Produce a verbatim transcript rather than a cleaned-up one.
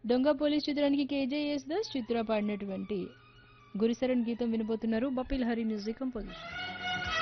దొంగ పోలీస్ చిత్రానికి కేజే యేసుదాస్ చిత్ర పాడినటువంటి గురిసరన్ గీతం వినబోతున్నారు బపిల్ హరి మ్యూజిక్ కంపోజిషన్.